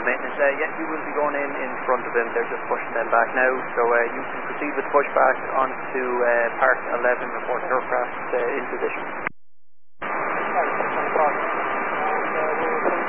maintenance. Yeah, you will be going in front of them. They're just pushing them back now. So you can proceed with pushback onto Park 11, report aircraft in position.